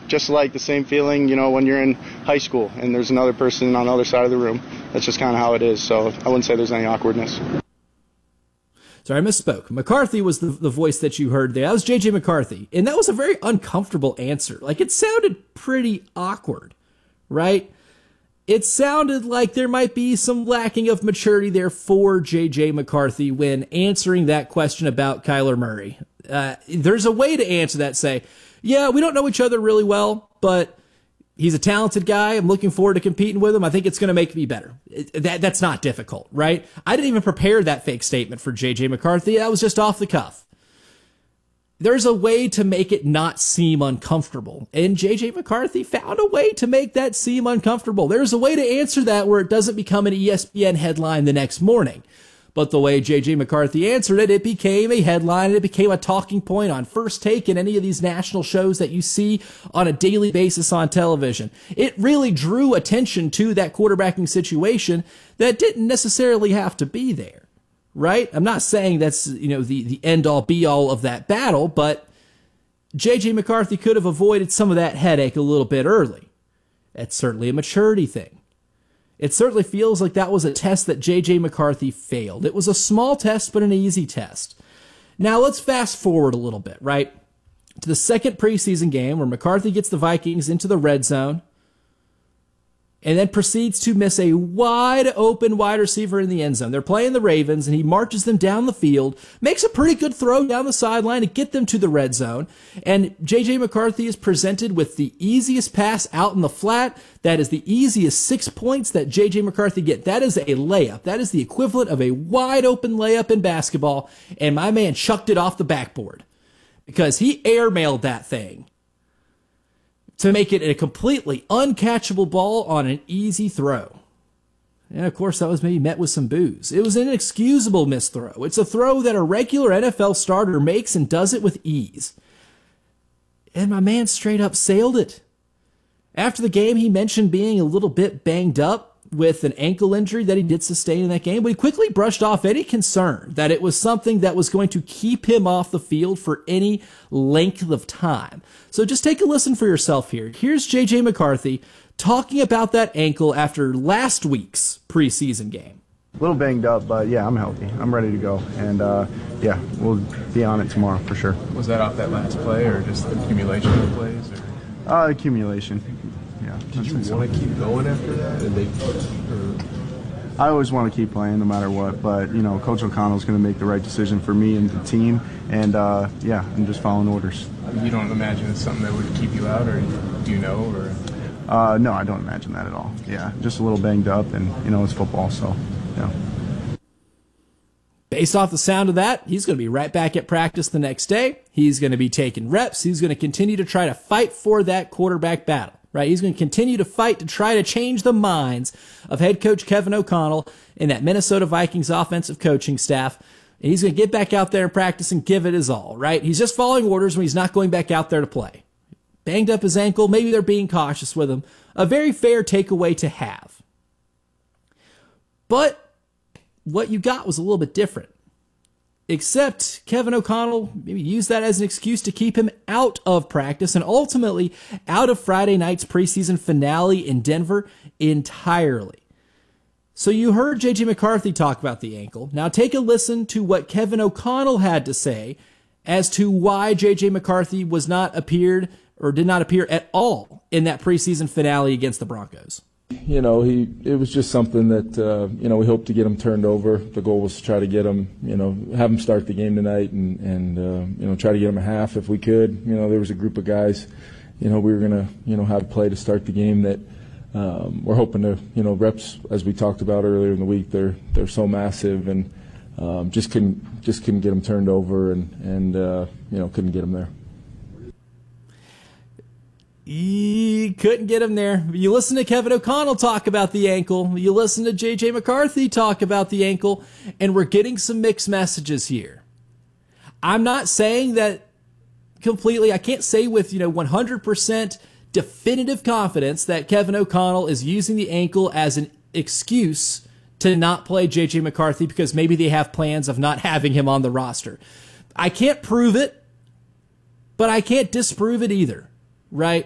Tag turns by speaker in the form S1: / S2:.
S1: just like the same feeling, when you're in high school and there's another person on the other side of the room. That's just kind of how it is. So I wouldn't say there's any awkwardness.
S2: Sorry, I misspoke. McCarthy was the voice that you heard there. That was J.J. McCarthy. And that was a very uncomfortable answer. Like, it sounded pretty awkward, right? It sounded like there might be some lacking of maturity there for J.J. McCarthy when answering that question about Kyler Murray. There's a way to answer that, say, yeah, we don't know each other really well, but he's a talented guy. I'm looking forward to competing with him. I think it's going to make me better. That's not difficult, right? I didn't even prepare that fake statement for J.J. McCarthy. That was just off the cuff. There's a way to make it not seem uncomfortable, and J.J. McCarthy found a way to make that seem uncomfortable. There's a way to answer that where it doesn't become an ESPN headline the next morning. But the way J.J. McCarthy answered it, it became a headline, and it became a talking point on First Take and any of these national shows that you see on a daily basis on television. It really drew attention to that quarterbacking situation that didn't necessarily have to be there, right? I'm not saying that's, the end-all, be-all of that battle, but J.J. McCarthy could have avoided some of that headache a little bit early. That's certainly a maturity thing. It certainly feels like that was a test that J.J. McCarthy failed. It was a small test, but an easy test. Now let's fast forward a little bit, right? To the second preseason game where McCarthy gets the Vikings into the red zone and then proceeds to miss a wide open wide receiver in the end zone. They're playing the Ravens, and he marches them down the field, makes a pretty good throw down the sideline to get them to the red zone, and J.J. McCarthy is presented with the easiest pass out in the flat. That is the easiest 6 points that J.J. McCarthy get. That is a layup. That is the equivalent of a wide open layup in basketball, and my man chucked it off the backboard because he airmailed that thing to make it a completely uncatchable ball on an easy throw. And of course, that was maybe met with some boos. It was an inexcusable missed throw. It's a throw that a regular NFL starter makes and does it with ease. And my man straight up sailed it. After the game, he mentioned being a little bit banged up with an ankle injury that he did sustain in that game, but he quickly brushed off any concern that it was something that was going to keep him off the field for any length of time. So just take a listen for yourself here. Here's J.J. McCarthy talking about that ankle after last week's preseason game.
S1: A little banged up, but yeah, I'm healthy. I'm ready to go. And yeah, we'll be on it tomorrow for sure.
S3: Was that off that last play or just the accumulation of plays?
S1: Accumulation. Yeah.
S3: Did you want to keep going after that?
S1: I always want to keep playing no matter what, but Coach O'Connell's going to make the right decision for me and the team, and yeah, I'm just following orders.
S3: You don't imagine it's something that would keep you out, or do you know? Or
S1: no, I don't imagine that at all. Yeah, just a little banged up, and it's football, so yeah.
S2: Based off the sound of that, he's going to be right back at practice the next day. He's going to be taking reps. He's going to continue to try to fight for that quarterback battle. Right, he's going to continue to fight to try to change the minds of head coach Kevin O'Connell and that Minnesota Vikings offensive coaching staff. And he's going to get back out there and practice and give it his all, right? He's just following orders when he's not going back out there to play. Banged up his ankle. Maybe they're being cautious with him. A very fair takeaway to have. But what you got was a little bit different. Except Kevin O'Connell maybe used that as an excuse to keep him out of practice and ultimately out of Friday night's preseason finale in Denver entirely. So you heard J.J. McCarthy talk about the ankle. Now take a listen to what Kevin O'Connell had to say as to why J.J. McCarthy did not appear at all in that preseason finale against the Broncos.
S4: It was just something that, we hoped to get him turned over. The goal was to try to get him, have him start the game tonight and try to get him a half if we could. There was a group of guys, we were going to, have play to start the game that we're hoping to, reps, as we talked about earlier in the week, they're so massive and just couldn't get him turned over and couldn't get him there.
S2: He couldn't get him there. You listen to Kevin O'Connell talk about the ankle. You listen to J.J. McCarthy talk about the ankle, and we're getting some mixed messages here. I'm not saying that completely. I can't say with 100% definitive confidence that Kevin O'Connell is using the ankle as an excuse to not play J.J. McCarthy because maybe they have plans of not having him on the roster. I can't prove it, but I can't disprove it either, right?